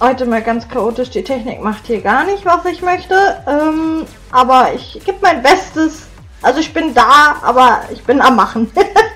heute mal ganz chaotisch. Die Technik macht hier gar nicht, was ich möchte. Aber ich gebe mein Bestes. Also ich bin da, aber ich bin am Machen.